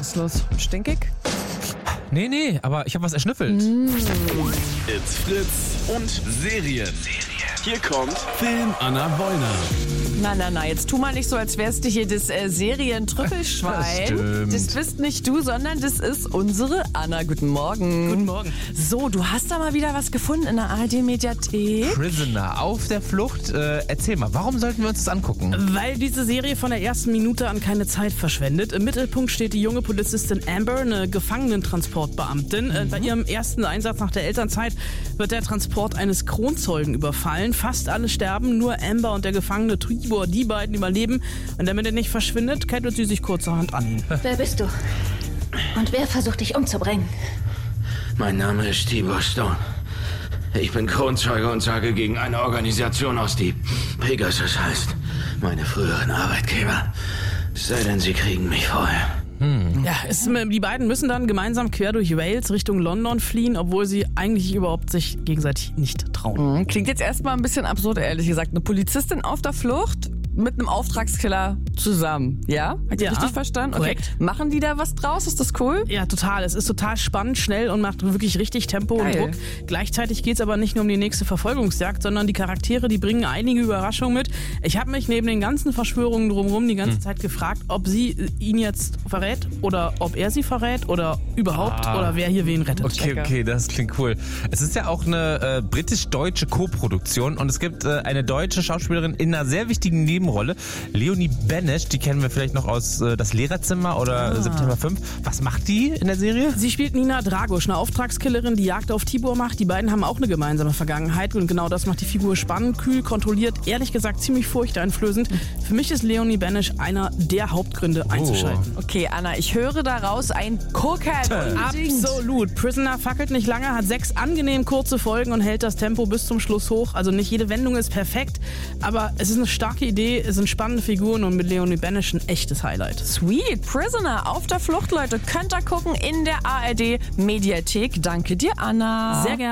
Was ist los? Stinkig? Nee, aber ich habe was erschnüffelt. It's Fritz und Serien. Hier kommt Film Anna Wollner. Na, jetzt tu mal nicht so, als wärst du hier das Serientrüffelschwein. Stimmt. Das bist nicht du, sondern das ist unsere Anna. Guten Morgen. Guten Morgen. So, du hast da mal wieder was gefunden in der ARD-Mediathek. Prisoner auf der Flucht. Erzähl mal, warum sollten wir uns das angucken? Weil diese Serie von der ersten Minute an keine Zeit verschwendet. Im Mittelpunkt steht die junge Polizistin Amber, eine Gefangenentransportbeamtin. Bei ihrem ersten Einsatz nach der Elternzeit wird der Transport eines Kronzeugen überfallen. Fast alle sterben, nur Amber und der Gefangene Tibor, die beiden überleben. Und damit er nicht verschwindet, kettet sie sich kurzerhand an ihn. Wer bist du? Und wer versucht dich umzubringen? Mein Name ist Tibor Stone. Ich bin Kronzeuge und sage gegen eine Organisation aus, die Pegasus heißt. Meine früheren Arbeitgeber. Es sei denn, sie kriegen mich vorher. Ja, die beiden müssen dann gemeinsam quer durch Wales Richtung London fliehen, obwohl sie eigentlich überhaupt sich gegenseitig nicht trauen. Klingt jetzt erstmal ein bisschen absurd, ehrlich gesagt. Eine Polizistin auf der Flucht mit einem Auftragskiller zusammen. Ja? Habt ihr Ja, richtig verstanden? korrekt. Okay. Machen die da was draus? Ist das cool? Ja, total. Es ist total spannend, schnell und macht wirklich richtig Tempo und Geil. Druck. Gleichzeitig geht es aber nicht nur um die nächste Verfolgungsjagd, sondern die Charaktere, die bringen einige Überraschungen mit. Ich habe mich neben den ganzen Verschwörungen drumherum die ganze Zeit gefragt, ob sie ihn jetzt verrät oder ob er sie verrät oder überhaupt oder wer hier wen rettet. Okay, das klingt cool. Es ist ja auch eine britisch-deutsche Co-Produktion und es gibt eine deutsche Schauspielerin in einer sehr wichtigen Nebenrolle, Leonie Benesch, die kennen wir vielleicht noch aus Das Lehrerzimmer oder September 5. Was macht die in der Serie? Sie spielt Nina Dragosch, eine Auftragskillerin, die Jagd auf Tibor macht. Die beiden haben auch eine gemeinsame Vergangenheit und genau das macht die Figur spannend, kühl, kontrolliert, ehrlich gesagt ziemlich furchteinflößend. Für mich ist Leonie Benesch einer der Hauptgründe einzuschalten. Okay, Anna, ich höre daraus ein Gucken. Absolut. Prisoner fackelt nicht lange, hat 6 angenehm kurze Folgen und hält das Tempo bis zum Schluss hoch. Also nicht jede Wendung ist perfekt, aber es ist eine starke Idee, es sind spannende Figuren und mit Leonie Benesch ein echtes Highlight. Sweet, Prisoner auf der Flucht, Leute. Könnt ihr gucken in der ARD-Mediathek. Danke dir, Anna. Sehr gerne.